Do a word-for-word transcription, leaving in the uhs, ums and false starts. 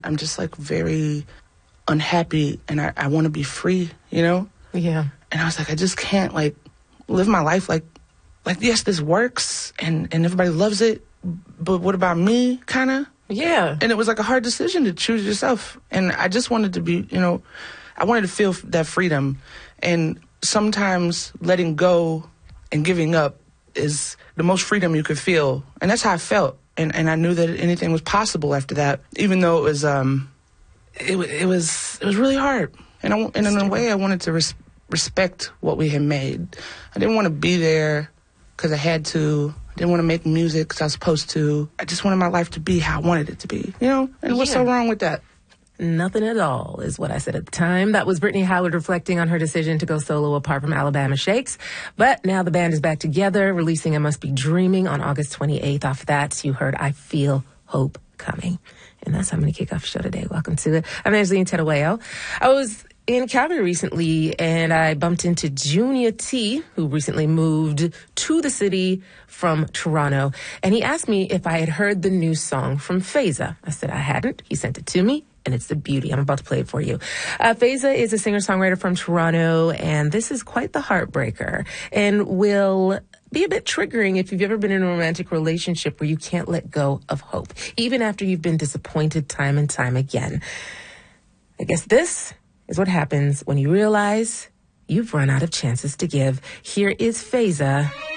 I'm just like very unhappy and I, I want to be free, you know? Yeah. And I was like, I just can't like live my life like, like, yes, this works and, and everybody loves it, but what about me, kind of? Yeah. And it was like a hard decision to choose yourself. And I just wanted to be, you know, I wanted to feel that freedom. And sometimes letting go and giving up is the most freedom you could feel. And that's how I felt. And and I knew that anything was possible after that, even though it was, um, it, it was, it was really hard. And, I, and in a way, I wanted to res- respect what we had made. I didn't want to be there because I had to. I didn't want to make music because I was supposed to. I just wanted my life to be how I wanted it to be, you know? And what's Yeah. so wrong with that? Nothing at all is what I said at the time. That was Brittany Howard reflecting on her decision to go solo apart from Alabama Shakes. But now the band is back together, releasing I Must Be Dreaming on August twenty-eighth. Off that, you heard I Feel Hope Coming. And that's how I'm going to kick off the show today. Welcome to it. I'm Angeline Tettaweo. I was in Calgary recently, and I bumped into Junior T, who recently moved to the city from Toronto. And he asked me if I had heard the new song from Feza. I said I hadn't. He sent it to me, and it's the beauty. I'm about to play it for you. Uh, Feza is a singer-songwriter from Toronto, and this is quite the heartbreaker and will be a bit triggering if you've ever been in a romantic relationship where you can't let go of hope, even after you've been disappointed time and time again. I guess this is what happens when you realize you've run out of chances to give. Here is Feza